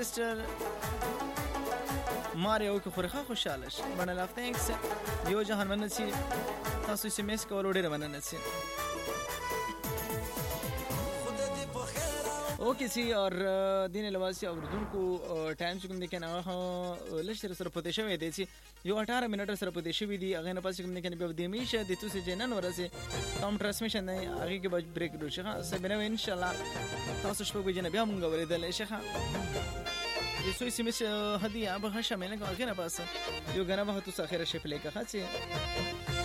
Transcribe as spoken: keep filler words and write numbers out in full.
سیستر ماريو که خورخه خوشاله شي مننه ثانکس یو جهان مننه تاسو سي میس کول ډیر مننه سي اوکے سی اور دین لواسی اوردون کو ټایم چې کوم د کنه هغه لشر سره پته شوی دی چې یو اठारह منټ سره پته شوی دی هغه نه پاسې کوم د کنه په دې میشه د توسه جنن ورسه کوم ټرانسمیشن نه هغه کې به بریک دو شي ها سبنه ان شاء الله تاسو شپه به جنبیا مونږ ورېدل شي ها یسوي سیمس هدي ابه هشه مینه هغه نه پاسه یو غنه به تاسو اخر شي پلی کا خاصه